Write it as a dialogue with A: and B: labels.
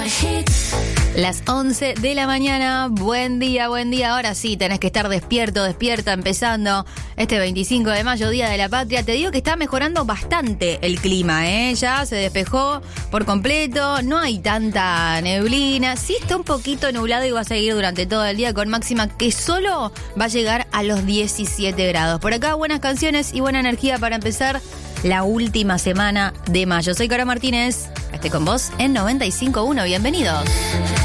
A: Las 11 de la mañana, buen día, ahora sí, tenés que estar despierta, empezando este 25 de mayo, Día de la Patria. Te digo que está mejorando bastante el clima, ya se despejó por completo, no hay tanta neblina, sí está un poquito nublado y va a seguir durante todo el día con máxima que solo va a llegar a los 17 grados. Por acá buenas canciones y buena energía para empezar la última semana de mayo. Soy Cora Martínez, estoy con vos en 95.1, bienvenidos.